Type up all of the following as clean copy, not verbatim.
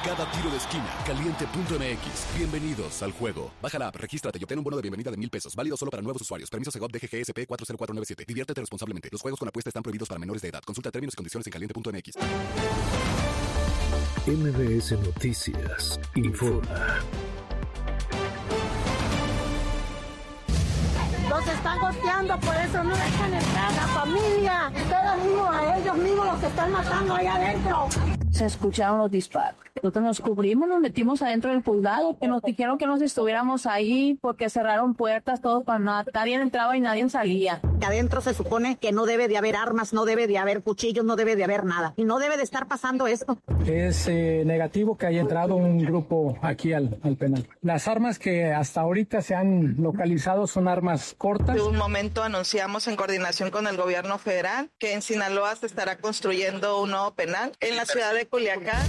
cada tiro de esquina. Caliente.mx. Bienvenidos al juego. Baja la app, regístrate y obtén un bono de bienvenida de $1,000. Válido solo para nuevos usuarios. Permiso Segov DGGSP 40497. Diviértete responsablemente. Los juegos con apuesta están prohibidos para menores de edad. Consulta términos y condiciones en caliente.mx. MBS Noticias informa. Los están golpeando, por eso no dejan entrar a la familia. Ustedes mismos, a ellos mismos los que están matando allá adentro. Se escucharon los disparos. Nosotros nos cubrimos, nos metimos adentro del juzgado, que nos dijeron que nos estuviéramos ahí porque cerraron puertas, todo para nada. Nadie entraba y nadie salía. Adentro se supone que no debe de haber armas, no debe de haber cuchillos, no debe de haber nada. Y no debe de estar pasando esto. Es negativo que haya entrado un grupo aquí al penal. Las armas que hasta ahorita se han localizado son armas cortas. De un momento anunciamos en coordinación con el gobierno federal que en Sinaloa se estará construyendo un nuevo penal en la ciudad de Culiacán.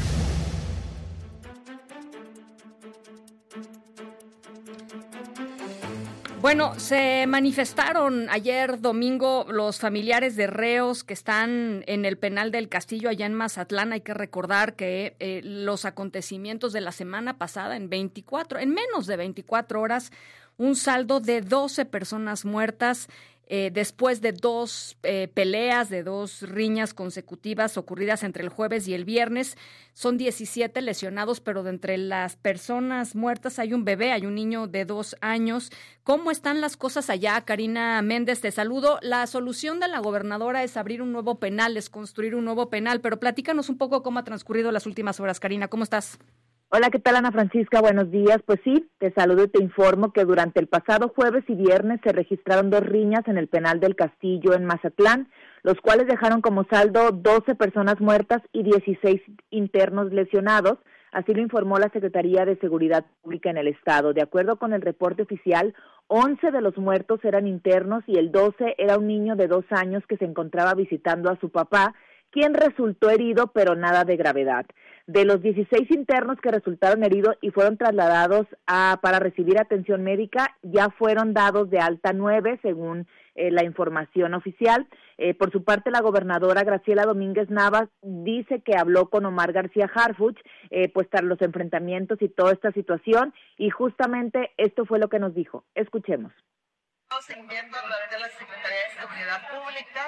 Bueno, se manifestaron ayer domingo los familiares de reos que están en el penal del Castillo allá en Mazatlán. Hay que recordar que los acontecimientos de la semana pasada en menos de 24 horas, un saldo de 12 personas muertas. Después de dos peleas, de dos riñas consecutivas ocurridas entre el jueves y el viernes, son 17 lesionados, pero de entre las personas muertas hay un bebé, hay un niño de 2 años. ¿Cómo están las cosas allá? Karina Méndez, te saludo. La solución de la gobernadora es abrir un nuevo penal, es construir un nuevo penal, pero platícanos un poco cómo ha transcurrido las últimas horas. Karina, ¿cómo estás? Hola, ¿qué tal, Ana Francisca? Buenos días. Pues sí, te saludo y te informo que durante el pasado jueves y viernes se registraron 2 riñas en el penal del Castillo en Mazatlán, los cuales dejaron como saldo 12 personas muertas y 16 internos lesionados. Así lo informó la Secretaría de Seguridad Pública en el estado. De acuerdo con el reporte oficial, 11 de los muertos eran internos y el 12 era un niño de 2 años que se encontraba visitando a su papá, quien resultó herido, pero nada de gravedad. De los 16 internos que resultaron heridos y fueron trasladados para recibir atención médica, ya fueron dados de alta 9, según la información oficial. Por su parte, la gobernadora Graciela Domínguez Navas dice que habló con Omar García Harfuch, pues tras los enfrentamientos y toda esta situación, y justamente esto fue lo que nos dijo. Escuchemos. Estamos enviando a través de la Secretaría de Seguridad Pública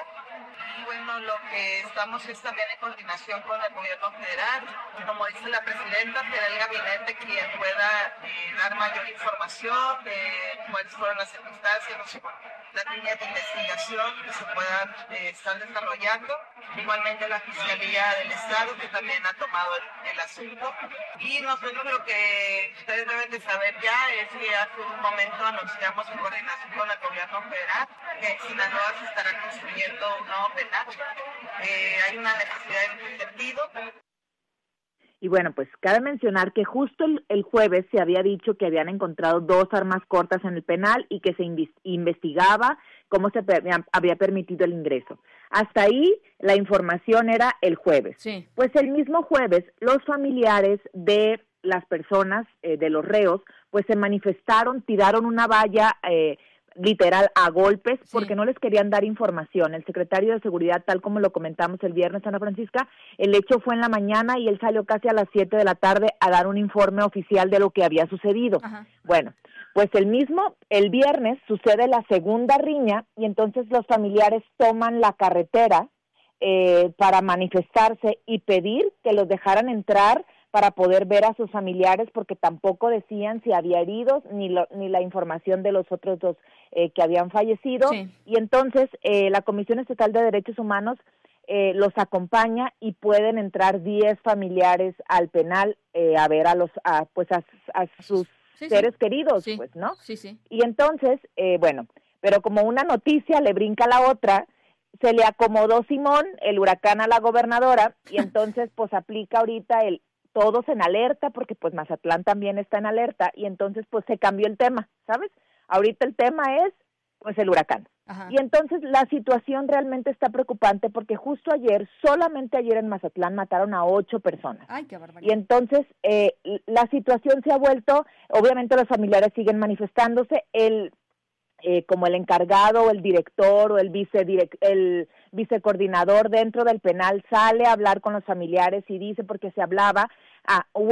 y bueno, lo que estamos es también en coordinación con el gobierno federal. Como dice la presidenta, será el gabinete quien pueda dar mayor información de cuáles fueron las circunstancias, las líneas de investigación que se puedan estar desarrollando. Igualmente la Fiscalía del Estado, que también ha tomado el asunto. Y nosotros lo que ustedes deben de saber ya es que hace un momento anunciamos en coordinación con el gobierno federal que en Sinaloa se estará construyendo un nuevo penal. Hay una necesidad en ese sentido. Y bueno, pues cabe mencionar que justo el jueves se había dicho que habían encontrado 2 armas cortas en el penal y que se investigaba cómo se había permitido el ingreso. Hasta ahí la información era el jueves. Sí. Pues el mismo jueves los familiares de las personas, de los reos, pues se manifestaron, tiraron una valla literal a golpes porque no les querían dar información. El secretario de Seguridad, tal como lo comentamos el viernes, Ana Francisca, el hecho fue en la mañana y él salió casi a las 7 de la tarde a dar un informe oficial de lo que había sucedido. Ajá. Bueno, pues el viernes sucede la segunda riña y entonces los familiares toman la carretera para manifestarse y pedir que los dejaran entrar para poder ver a sus familiares, porque tampoco decían si había heridos ni la información de los otros 2 que habían fallecido. Sí. Y entonces la Comisión Estatal de Derechos Humanos los acompaña y pueden entrar 10 familiares al penal a ver a sus seres queridos, pues, ¿no? Sí, sí. Y entonces, bueno, pero como una noticia le brinca a la otra, se le acomodó Simón, el huracán, a la gobernadora, y entonces pues aplica ahorita todos en alerta, porque pues Mazatlán también está en alerta, y entonces pues se cambió el tema, ¿sabes? Ahorita el tema es pues el huracán. Ajá. Y entonces la situación realmente está preocupante porque justo solamente ayer en Mazatlán mataron a 8 personas. Ay, qué barbaridad. Y entonces la situación se ha vuelto, obviamente los familiares siguen manifestándose, como el encargado o el director o el vicecoordinador dentro del penal sale a hablar con los familiares y dice, porque se hablaba, hubo